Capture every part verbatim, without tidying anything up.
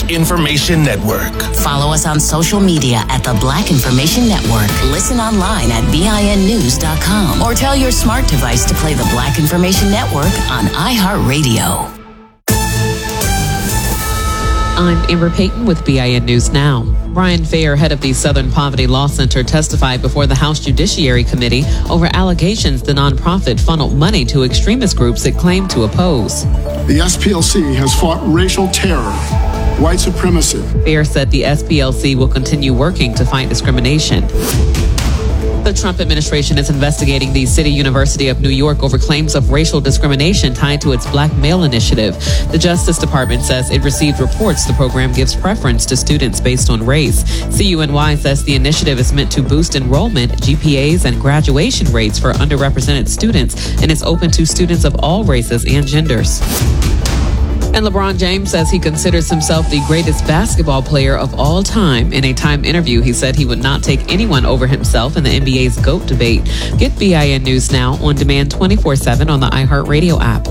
Black Information Network. Follow us on social media at the Black Information Network. Listen online at B I N news dot com or tell your smart device to play the Black Information Network on iHeartRadio. I'm Amber Payton with B I N News Now. Brian Fair, head of the Southern Poverty Law Center, testified before the House Judiciary Committee over allegations the nonprofit funneled money to extremist groups it claimed to oppose. The S P L C has fought racial terror, white supremacy. Fair said the S P L C will continue working to fight discrimination. The Trump administration is investigating the City University of New York over claims of racial discrimination tied to its Black Male Initiative. The Justice Department says it received reports the program gives preference to students based on race. C U N Y says the initiative is meant to boost enrollment, G P As, and graduation rates for underrepresented students, and is open to students of all races and genders. And LeBron James says he considers himself the greatest basketball player of all time. In a Time interview, he said he would not take anyone over himself in the N B A's GOAT debate. Get B I N News Now on demand twenty-four seven on the iHeartRadio app.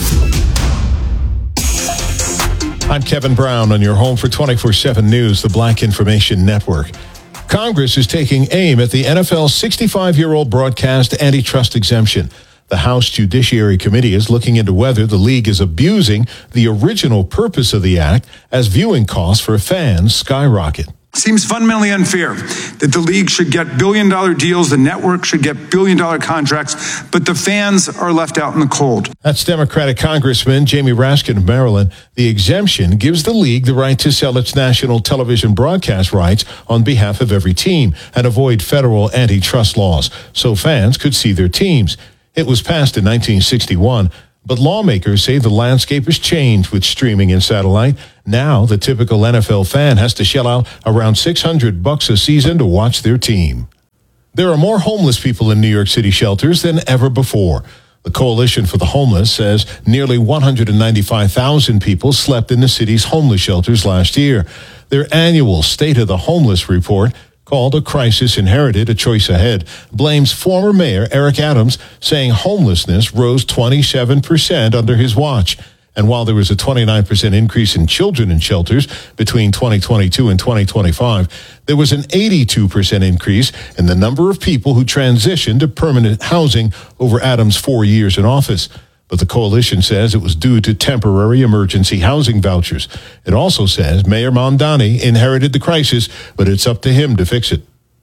I'm Kevin Brown on your home for twenty-four seven News, the Black Information Network. Congress is taking aim at the N F L's sixty-five-year-old broadcast antitrust exemption. The House Judiciary Committee is looking into whether the league is abusing the original purpose of the act as viewing costs for fans skyrocket. Seems fundamentally unfair that the league should get billion-dollar deals, the network should get billion-dollar contracts, but the fans are left out in the cold. That's Democratic Congressman Jamie Raskin of Maryland. The exemption gives the league the right to sell its national television broadcast rights on behalf of every team and avoid federal antitrust laws, so fans could see their teams. It was passed in nineteen sixty-one, but lawmakers say the landscape has changed with streaming and satellite. Now, the typical N F L fan has to shell out around six hundred bucks a season to watch their team. There are more homeless people in New York City shelters than ever before. The Coalition for the Homeless says nearly one hundred ninety-five thousand people slept in the city's homeless shelters last year. Their annual State of the Homeless report, called A Crisis Inherited, A Choice Ahead, blames former Mayor Eric Adams, saying homelessness rose twenty-seven percent under his watch. And while there was a twenty-nine percent increase in children in shelters between twenty twenty-two and twenty twenty-five, there was an eighty-two percent increase in the number of people who transitioned to permanent housing over Adams' four years in office. But the coalition says it was due to temporary emergency housing vouchers. It also says Mayor Mamdani inherited the crisis, but it's up to him to fix it.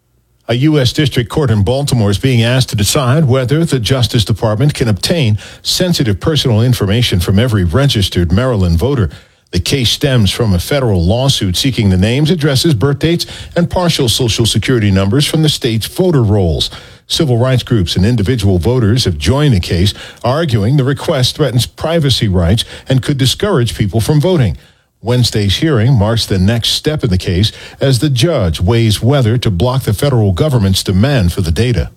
A U S District Court in Baltimore is being asked to decide whether the Justice Department can obtain sensitive personal information from every registered Maryland voter. The case stems from a federal lawsuit seeking the names, addresses, birth dates, and partial Social Security numbers from the state's voter rolls. Civil rights groups and individual voters have joined the case, arguing the request threatens privacy rights and could discourage people from voting. Wednesday's hearing marks the next step in the case as the judge weighs whether to block the federal government's demand for the data.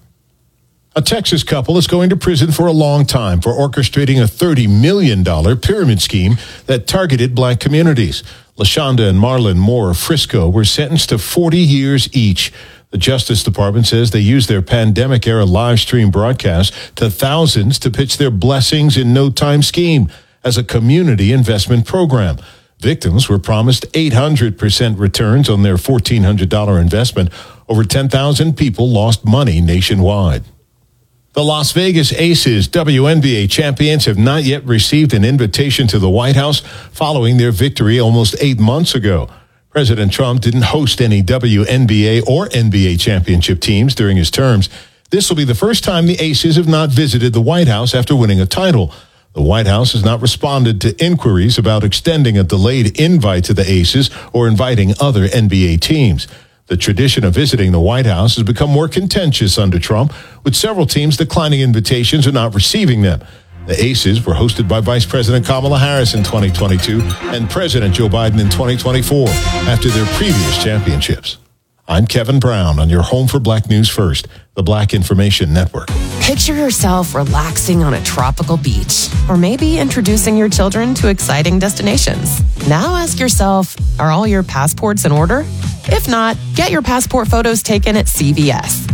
A Texas couple is going to prison for a long time for orchestrating a thirty million dollars pyramid scheme that targeted black communities. LaShonda and Marlon Moore of Frisco were sentenced to forty years each. The Justice Department says they used their pandemic-era live stream broadcast to thousands to pitch their Blessings in No Time scheme as a community investment program. Victims were promised eight hundred percent returns on their fourteen hundred dollars investment. Over ten thousand people lost money nationwide. The Las Vegas Aces W N B A champions have not yet received an invitation to the White House following their victory almost eight months ago. President Trump didn't host any W N B A or N B A championship teams during his terms. This will be the first time the Aces have not visited the White House after winning a title. The White House has not responded to inquiries about extending a delayed invite to the Aces or inviting other N B A teams. The tradition of visiting the White House has become more contentious under Trump, with several teams declining invitations or not receiving them. The Aces were hosted by Vice President Kamala Harris in twenty twenty-two and President Joe Biden in twenty twenty-four after their previous championships. I'm Kevin Brown on your home for Black News First, the Black Information Network. Picture yourself relaxing on a tropical beach, or maybe introducing your children to exciting destinations. Now ask yourself, are all your passports in order? If not, get your passport photos taken at C V S.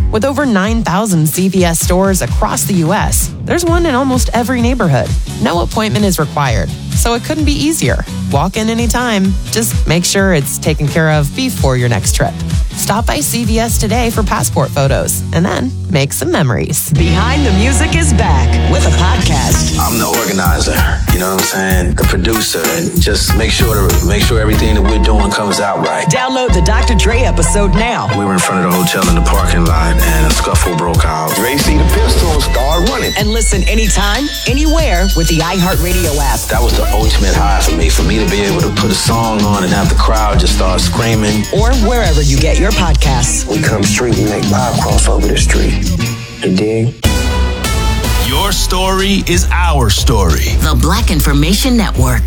With over nine thousand C V S stores across the U S, there's one in almost every neighborhood. No appointment is required, so it couldn't be easier. Walk in anytime. Just make sure it's taken care of before your next trip. Stop by C V S today for passport photos, and then make some memories. Behind the Music is back with a podcast. I'm the organizer, you know what I'm saying? The producer, and just make sure to, make sure everything that we're doing comes out right. Download the Doctor Dre episode now. We were in front of the hotel in the parking lot, and a scuffle broke out. Dre see the pistol and started running. And listen anytime, anywhere with the iHeartRadio app. That was the ultimate high for me, for me to be able to put a song on and have the crowd just start screaming. Or wherever you get your podcasts. We come street and make Bob cross over the street. You dig? Your story is our story. The Black Information Network.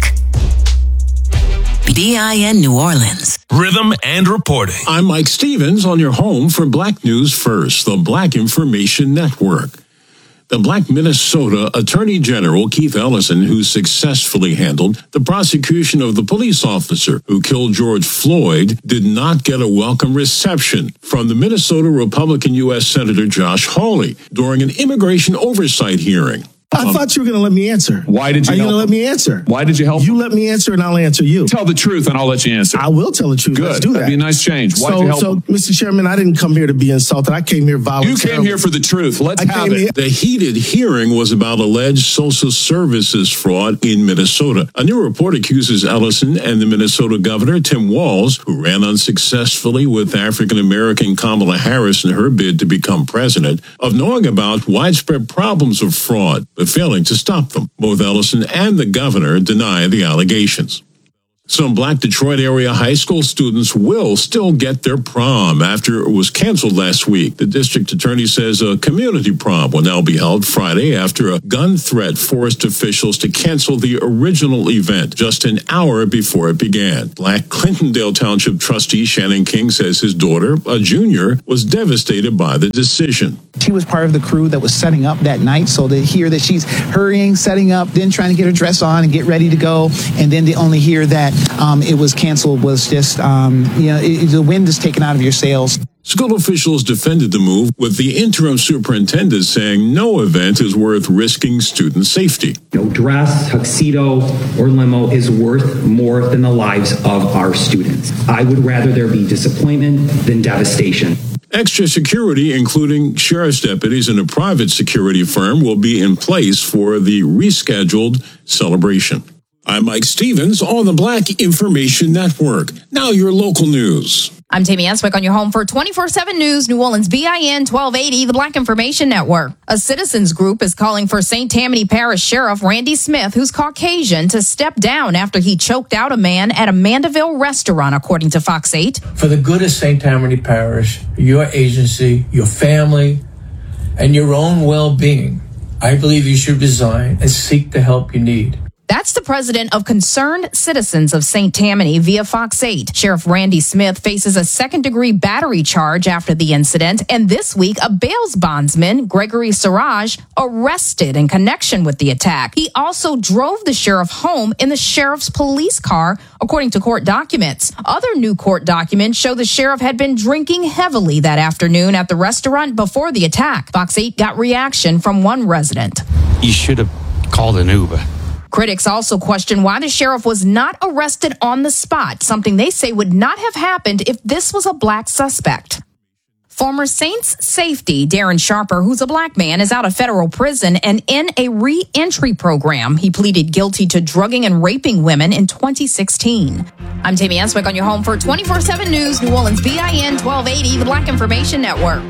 B I N New Orleans. Rhythm and reporting. I'm Mike Stevens on your home for Black News First, the Black Information Network. The Black Minnesota Attorney General Keith Ellison, who successfully handled the prosecution of the police officer who killed George Floyd, did not get a welcome reception from the Minnesota Republican U S Senator Josh Hawley during an immigration oversight hearing. I um, thought you were going to let me answer. Why did you Are you going to let me answer? Why did you help? You let me answer and I'll answer you. Tell the truth and I'll let you answer. I will tell the truth. Good. Let's do that. That'd be a nice change. Why so, did you help? So, Mister Chairman, I didn't come here to be insulted. I came here voluntarily. You came here for the truth. Let's I have it. Here. The heated hearing was about alleged social services fraud in Minnesota. A new report accuses Ellison and the Minnesota governor, Tim Walz, who ran unsuccessfully with African-American Kamala Harris in her bid to become president, of knowing about widespread problems of fraud, but failing to stop them. Both Ellison and the governor deny the allegations. Some Black Detroit area high school students will still get their prom after it was canceled last week. The district attorney says a community prom will now be held Friday after a gun threat forced officials to cancel the original event just an hour before it began. Black Clintondale Township trustee Shannon King says his daughter, a junior, was devastated by the decision. She was part of the crew that was setting up that night, so to hear that she's hurrying, setting up, then trying to get her dress on and get ready to go, and then to only hear that um, it was canceled was just, um, you know, it, the wind is taken out of your sails. School officials defended the move, with the interim superintendent saying no event is worth risking student safety. No dress, tuxedo, or limo is worth more than the lives of our students. I would rather there be disappointment than devastation. Extra security, including sheriff's deputies and a private security firm, will be in place for the rescheduled celebration. I'm Mike Stevens on the Black Information Network. Now your local news. I'm Tammy Answick on your home for twenty-four seven News, New Orleans B I N twelve eighty, the Black Information Network. A citizens group is calling for Saint Tammany Parish Sheriff Randy Smith, who's Caucasian, to step down after he choked out a man at a Mandeville restaurant, according to Fox eight. For the good of Saint Tammany Parish, your agency, your family, and your own well-being, I believe you should resign and seek the help you need. That's the president of Concerned Citizens of Saint Tammany via Fox eight. Sheriff Randy Smith faces a second-degree battery charge after the incident, and this week a bail bondsman, Gregory Siraj, arrested in connection with the attack. He also drove the sheriff home in the sheriff's police car, according to court documents. Other new court documents show the sheriff had been drinking heavily that afternoon at the restaurant before the attack. Fox eight got reaction from one resident. You should have called an Uber. Critics also question why the sheriff was not arrested on the spot, something they say would not have happened if this was a black suspect. Former Saints safety Darren Sharper, who's a black man, is out of federal prison and in a re-entry program. He pleaded guilty to drugging and raping women in twenty sixteen. I'm Tammy Answick on your home for twenty-four seven News, New Orleans B I N twelve eighty, the Black Information Network.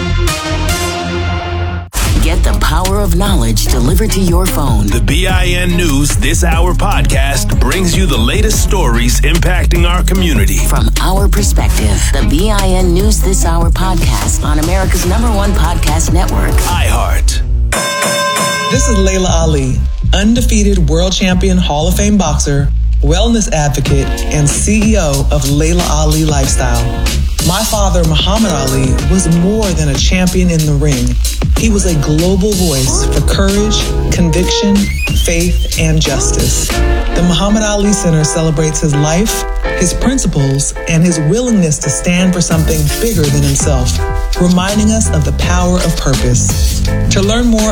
Get the power of knowledge delivered to your phone. The B I N News This Hour podcast brings you the latest stories impacting our community. From our perspective, the B I N News This Hour podcast on America's number one podcast network, iHeart. This is Layla Ali, undefeated world champion, Hall of Fame boxer, wellness advocate, and C E O of Layla Ali Lifestyle. My father, Muhammad Ali, was more than a champion in the ring. He was a global voice for courage, conviction, faith, and justice. The Muhammad Ali Center celebrates his life, his principles, and his willingness to stand for something bigger than himself, reminding us of the power of purpose. To learn more